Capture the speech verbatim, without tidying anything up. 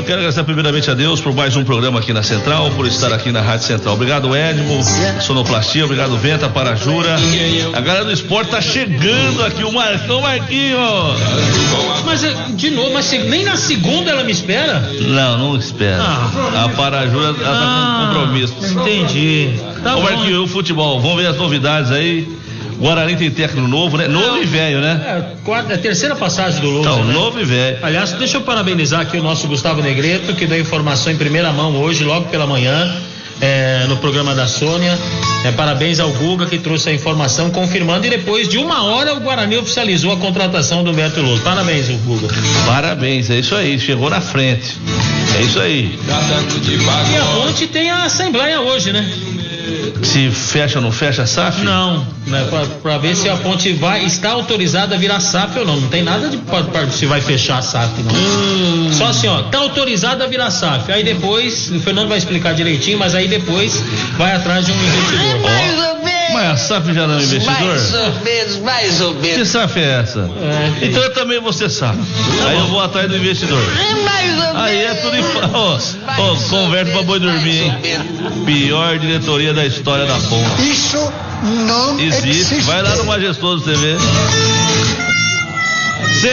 quero agradecer primeiramente a Deus por mais um programa aqui na Central, por estar aqui na Rádio Central. Obrigado, Edmo, Sonoplastia, obrigado, Venta, Parajura. A galera do esporte tá chegando aqui, o Marcão Marquinho. Mas, de novo, mas nem na segunda ela me espera? Não, não espera. Ah. A Parajura ela tá ah, com compromisso. Entendi. Tá Ô, bom. Marquinho, o futebol, vamos ver as novidades aí. Guarani tem técnico novo, né? Novo e velho, né? É, quarta, é a terceira passagem do Lousa. Então, né? novo e velho. Aliás, deixa eu parabenizar aqui o nosso Gustavo Negreto, que deu informação em primeira mão hoje, logo pela manhã, é, no programa da Sônia. É, parabéns ao Guga, que trouxe a informação confirmando, e depois de uma hora o Guarani oficializou a contratação do Humberto Lousa. Parabéns, Guga. Parabéns, é isso aí, chegou na frente. É isso aí. E a Ponte tem a assembleia hoje, né? Se fecha ou não fecha a S A F? Não, né, pra, pra ver se a Ponte vai, está autorizada a virar S A F ou não. Não tem nada de pra, pra, se vai fechar a S A F, não. Hum. Só assim, ó, tá autorizada a virar S A F. Aí depois, o Fernando vai explicar direitinho, mas aí depois vai atrás de um investidor. Mais ou menos. Mas a S A F já não é investidor? Mais ou menos, mais ou menos. Que S A F é essa? É, então eu também vou ser S A F. Tá aí bom. Eu vou atrás do investidor. É mais ou menos. Aí é tudo em ó, ó, conversa pra boi dormir, hein? Pior diretoria da história da Ponte. Isso não existe. existe. Vai lá no Majestoso T V.